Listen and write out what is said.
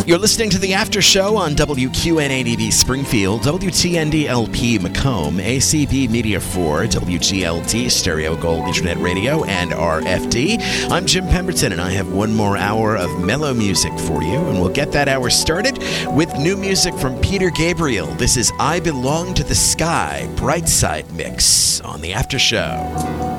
You're listening to the After Show on WQNADB Springfield, WTND-LP Macomb, ACB Media 4, WGLT Stereo Gold Internet Radio, and RFD. I'm Jim Pemberton, and I have one more hour of mellow music for you, and we'll get that hour started with new music from Peter Gabriel. This is I Belong to the Sky, Brightside Mix on the After Show.